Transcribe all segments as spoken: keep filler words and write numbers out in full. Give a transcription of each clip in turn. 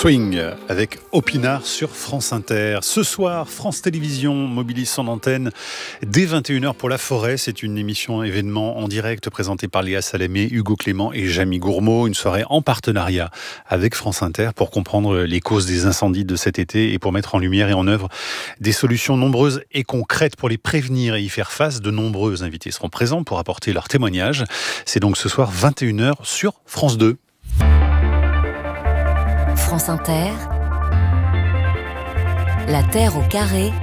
Swing avec Opinard sur France Inter. Ce soir, France Télévisions mobilise son antenne dès vingt et une heures pour La Forêt. C'est une émission événement en direct présentée par Léa Salamé, Hugo Clément et Jamie Gourmaud. Une soirée en partenariat avec France Inter pour comprendre les causes des incendies de cet été et pour mettre en lumière et en œuvre des solutions nombreuses et concrètes pour les prévenir et y faire face. De nombreux invités seront présents pour apporter leurs témoignages. C'est donc ce soir vingt et une heures sur France deux. France Inter, La Terre au carré,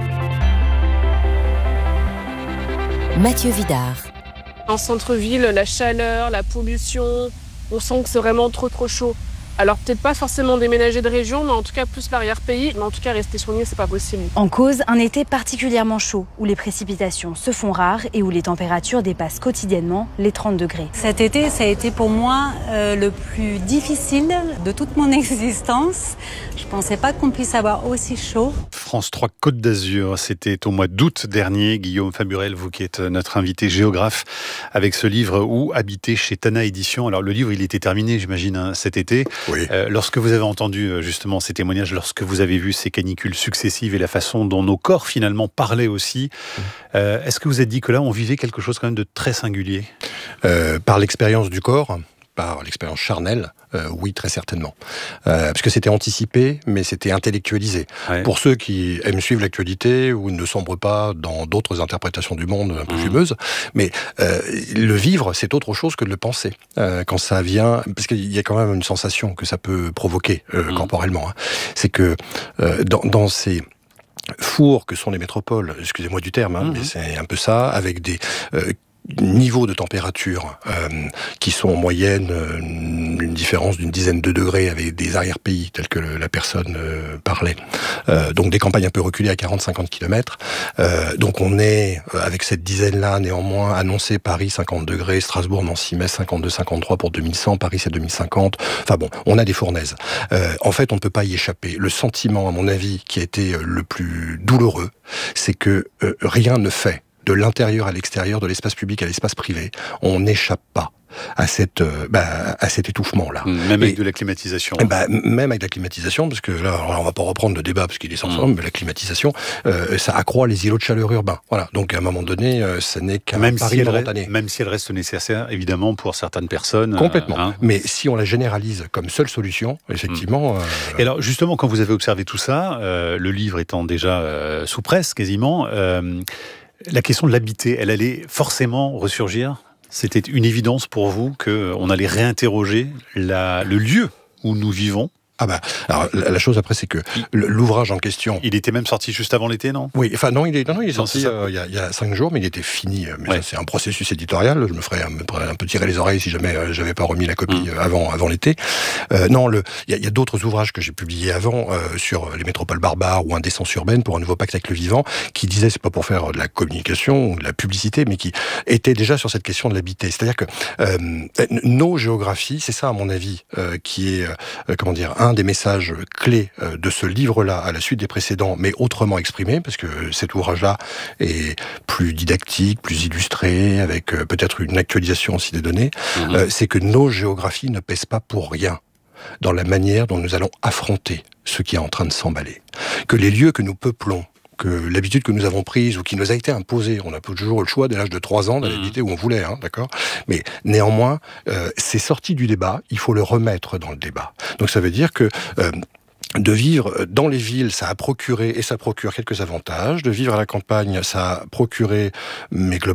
Mathieu Vidard. En centre-ville, la chaleur, la pollution, on sent que c'est vraiment trop trop chaud. Alors peut-être pas forcément déménager de région, mais en tout cas plus l'arrière-pays. Mais en tout cas rester sur l'île, c'est pas possible. En cause, un été particulièrement chaud, où les précipitations se font rares et où les températures dépassent quotidiennement les trente degrés. Cet été, ça a été pour moi euh, le plus difficile de toute mon existence. Je pensais pas qu'on puisse avoir aussi chaud. France trois Côte d'Azur, c'était au mois d'août dernier. Guillaume Faburel, vous qui êtes notre invité géographe, avec ce livre « Où habiter » chez Tana Éditions. Alors le livre, il était terminé, j'imagine, hein, cet été. Oui. Euh, lorsque vous avez entendu justement ces témoignages, lorsque vous avez vu ces canicules successives et la façon dont nos corps finalement parlaient aussi, euh, est-ce que vous êtes dit que là, on vivait quelque chose quand même de très singulier ? euh, Par l'expérience du corps, par l'expérience charnelle, euh, oui, très certainement. Euh, parce que c'était anticipé, mais c'était intellectualisé. Ouais. Pour ceux qui aiment suivre l'actualité ou ne sombrent pas dans d'autres interprétations du monde un peu mmh. fumeuses, mais euh, le vivre, c'est autre chose que de le penser. Euh, quand ça vient, parce qu'il y a quand même une sensation que ça peut provoquer euh, mmh. corporellement. Hein. C'est que euh, dans, dans ces fours que sont les métropoles, excusez-moi du terme, hein, mmh. mais c'est un peu ça, avec des euh, niveaux de température euh, qui sont en moyenne euh, une différence d'une dizaine de degrés avec des arrière-pays tels que le, la personne euh, parlait. Euh, donc des campagnes un peu reculées à quarante à cinquante kilomètres. Euh, donc on est euh, avec cette dizaine-là néanmoins annoncé Paris cinquante degrés, Strasbourg, Nancy, Metz cinquante-deux cinquante-trois pour deux mille cent, Paris c'est deux mille cinquante. Enfin bon, on a des fournaises. Euh, en fait, on ne peut pas y échapper. Le sentiment, à mon avis, qui a été le plus douloureux, c'est que euh, rien ne fait. De l'intérieur à l'extérieur, de l'espace public à l'espace privé, on n'échappe pas à cette euh, bah, à cet étouffement là. Même avec et, de la climatisation. Bah, même avec la climatisation, parce que là, alors, on va pas reprendre le débat parce qu'il est sans forme, mmh. mais la climatisation, euh, ça accroît les îlots de chaleur urbains. Voilà. Donc à un moment donné, euh, ça n'est qu'un même pari si momentané. Même si elle reste nécessaire, évidemment, pour certaines personnes. Complètement. Euh, hein. Mais si on la généralise comme seule solution, effectivement. Mmh. Euh, et alors justement, quand vous avez observé tout ça, euh, le livre étant déjà euh, sous presse quasiment. Euh, La question de l'habiter, elle allait forcément ressurgir ? C'était une évidence pour vous qu'on allait réinterroger la, le lieu où nous vivons ? Ah bah, alors la chose après c'est que l'ouvrage en question... Il était même sorti juste avant l'été, non ? Oui, enfin non, il est, non, non, il est non, sorti euh, il, y a, il y a cinq jours, mais il était fini. Mais ouais. ça, c'est un processus éditorial, je me ferais un, un peu tirer les oreilles si jamais euh, j'avais pas remis la copie mmh. avant, avant l'été. Euh, non, le, il y a, il y a d'autres ouvrages que j'ai publiés avant euh, sur les métropoles barbares ou Indécence urbaine pour un nouveau pacte avec le vivant, qui disaient, c'est pas pour faire de la communication ou de la publicité, mais qui étaient déjà sur cette question de l'habiter. C'est-à-dire que euh, nos géographies, c'est ça à mon avis, euh, qui est, euh, comment dire, un des messages clés de ce livre-là à la suite des précédents, mais autrement exprimé, parce que cet ouvrage-là est plus didactique, plus illustré, avec peut-être une actualisation aussi des données, mmh. euh, c'est que nos géographies ne pèsent pas pour rien dans la manière dont nous allons affronter ce qui est en train de s'emballer. Que les lieux que nous peuplons, que l'habitude que nous avons prise ou qui nous a été imposée, on a toujours le choix dès l'âge de trois ans d'aller mmh. habiter où on voulait, hein, d'accord ? Mais néanmoins, euh, c'est sorti du débat, il faut le remettre dans le débat. Donc ça veut dire que euh, de vivre dans les villes, ça a procuré et ça procure quelques avantages. De vivre à la campagne, ça a procuré, mais globalement,